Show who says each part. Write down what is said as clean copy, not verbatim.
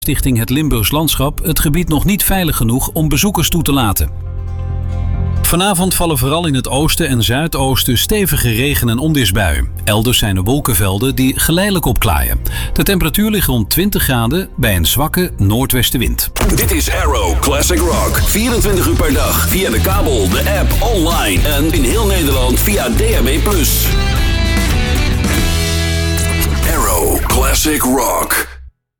Speaker 1: Stichting Het Limburgs Landschap het gebied nog niet veilig genoeg om bezoekers toe te laten. Vanavond vallen vooral in het oosten en zuidoosten stevige regen- en onweersbuien. Elders zijn er wolkenvelden die geleidelijk opklaaien. De temperatuur ligt rond 20 graden bij een zwakke noordwestenwind.
Speaker 2: Dit is Arrow Classic Rock. 24 uur per dag via de kabel, de app, online en in heel Nederland via DAB+. Arrow Classic Rock.